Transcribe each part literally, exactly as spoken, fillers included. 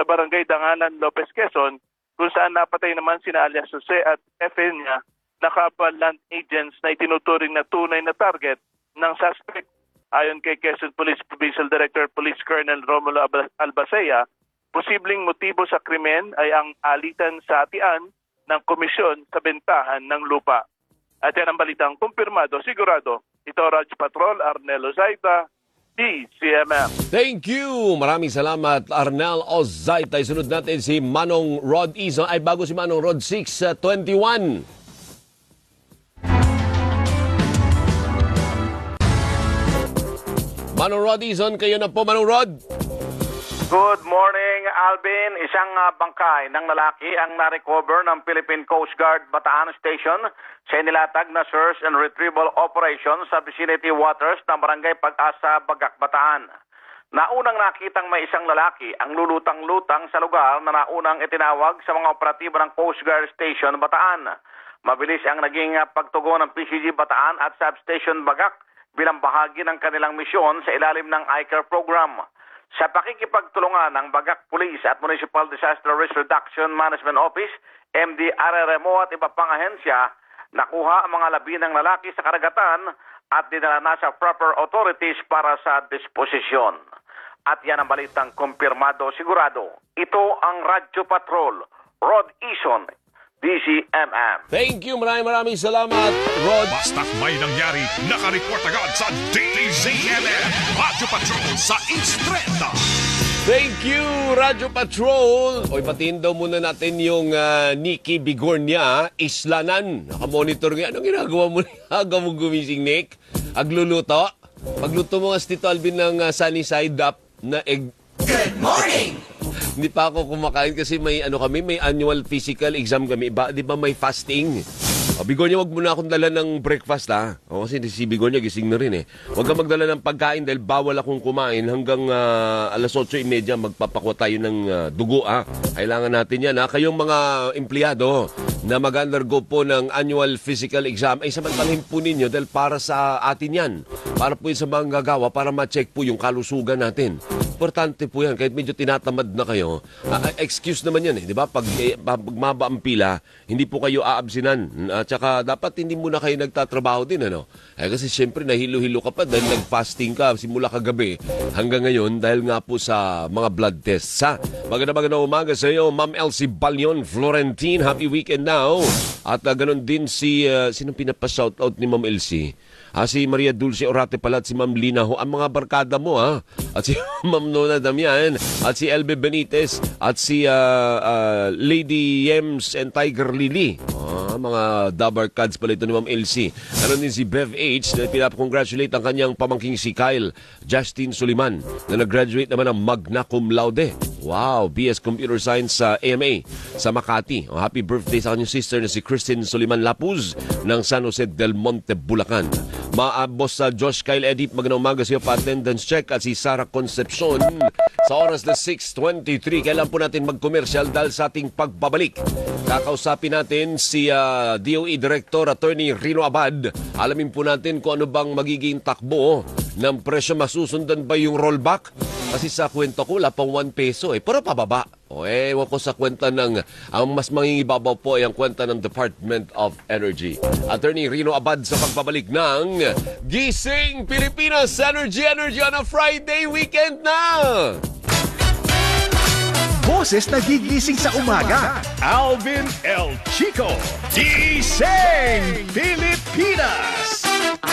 Barangay Dangalan, Lopez, Quezon, kung saan napatay naman sina alias Jose at Efenia na kapwa land agents na itinuturing na tunay na target ng suspect. Ayon kay Quezon Police Provincial Director Police Colonel Romulo Albacea, posibleng motibo sa krimen ay ang alitan sa hatian ng komisyon sa bentahan ng lupa. At yan ang balitang kumpirmado, sigurado. Ito Radyo Patrol, Arnel Ozaita, D C M M. Thank you! Maraming salamat, Arnel Ozaita. Isunod natin si Manong Rod Izon. Ay, bago si Manong Rod, six twenty-one. Manong Rod Izon, kayo na po, Manong Rod. Good morning, Alvin. Isang uh, bangkay ng lalaki ang na-recover ng Philippine Coast Guard Bataan Station sa inilatag na search and retrieval operation sa vicinity waters ng Barangay Pag-asa, Bagak, Bataan. Naunang nakitang may isang lalaki ang lulutang-lutang sa lugar na naunang itinawag sa mga operatibo ng Coast Guard Station Bataan. Mabilis ang naging uh, pagtugon ng P C G Bataan at Substation Bagak bilang bahagi ng kanilang misyon sa ilalim ng I C A R program. Sa pakikipagtulungan ng Bagak Police at Municipal Disaster Risk Reduction Management Office, M D R R M O at iba pang ahensya, nakuha ang mga labi ng lalaki sa karagatan at dinala na sa proper authorities para sa disposisyon. At yan ang balitang kumpirmado sigurado. Ito ang Radyo Patrol, Rod Izon, D C M M. Thank you, maraming maraming salamat, Rod. Basta't may nangyari, nakareport agad sa D C M M. Radyo Patrol sa Instreta. Thank you, Radyo Patrol. Oy, patiin daw muna natin yung uh, Nikki Bigornia, Islanan. Nakamonitor nga. Anong ginagawa mo? Agaw mo gumising, Nick? Agluluto? Pagluto mo nga si Tito Alvin ng uh, sunny side up na egg. Good morning! Hindi pa ako kumakain kasi may ano kami, may annual physical exam kami. Ba, di ba may fasting? O, Bigornia, wag mo na akong dala ng breakfast, ha? O, kasi si Bigornia gising na rin, eh. Wag kang magdala ng pagkain dahil bawal akong kumain hanggang uh, alas otso trenta magpapakuha tayo ng uh, dugo, ha? Kailangan natin yan, ha? Kayong mga empleyado na mag-undergo po ng annual physical exam, ay samantalahin po ninyo dahil para sa atin yan. Para po yun sa mga gagawa, para ma-check po yung kalusugan natin. Importante po yan. Kahit medyo tinatamad na kayo, uh, excuse naman yan, eh. Di ba? Pag, eh, pag maba ang pila, hindi po kayo aabsinan. At saka dapat hindi muna kayo nagtatrabaho din, ano? Eh, kasi siyempre nahilo-hilo ka pa dahil nag-fasting ka simula kagabi hanggang ngayon dahil nga po sa mga blood tests, ha? Magandang magandang umaga sa iyo, Ma'am Elsie Balion Florentine. Happy weekend now. At uh, ganun din si, uh, sinong pinapa-shoutout ni Ma'am Elsie? Ah, si Maria Dulce Orate pala at si Ma'am Lina Ho, ang mga barkada mo, ha? At si Ma'am Nona Damian, at si Elbe Benitez, at si uh, uh, Lady Yems and Tiger Lily. Ah, mga dabarkads pala ito ni Ma'am Elsie. Ano din si Bev H na pinap-congratulate ang kanyang pamangking si Kyle Justin Suliman na nag-graduate naman ng magna cum laude. Wow, B S Computer Science sa A M A sa Makati. Oh, happy birthday sa kanyang sister na si Christine Suliman Lapuz ng San Jose del Monte, Bulacan. Maabos sa Josh Kyle Edit, magandang umaga sa iyo pa attendance check at si Sarah Concepcion sa oras na six twenty-three. Kailan po natin mag-commercial dahil sa ating pagbabalik. Kakausapin natin si uh, D O E Director Attorney Rino Abad. Alamin po natin kung ano bang magiging takbo ng presyo. Masusundan ba yung rollback? Kasi sa kwento ko, wala pang one peso eh. Pero pababa. O eh, ewan ko sa kwenta ng, ang mas mangingibabaw po ay ang kwenta ng Department of Energy. Attorney Rino Abad sa pagbabalik ng Gising Pilipinas Energy Energy on a Friday weekend na! Boses na gigising sa umaga. Alvin El Chico. Gising Pilipinas!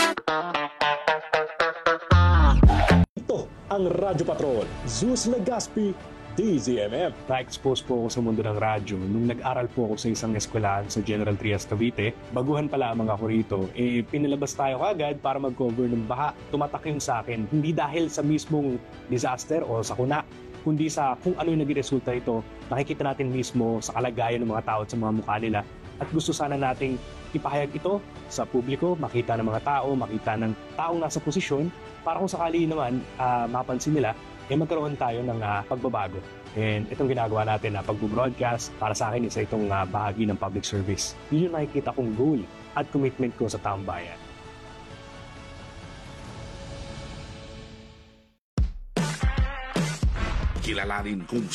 Ito ang Radyo Patrol. Zeus Legaspi, D Z M M. Na-expose po ako sa mundo ng radyo nung nag-aral po ako sa isang eskwelahan sa General Trias, Cavite. Baguhan pa lamang ako rito, eh pinalabas tayo kagad para mag-cover ng baha. Tumatak yun sa akin, hindi dahil sa mismong disaster o sakuna, kundi sa kung ano yung naging resulta ito. Nakikita natin mismo sa kalagayan ng mga tao at sa mga mukha nila. At gusto sana nating ipahayag ito sa publiko, makita ng mga tao, makita ng taong nasa posisyon, para kung sakali naman uh, mapansin nila, eh magkaroon tayo ng uh, pagbabago. And itong ginagawa natin na uh, pag-broadcast, para sa akin isa itong uh, bahagi ng public service. Yun yung nakikita kong goal at commitment ko sa taong bayan. Kilalanin kung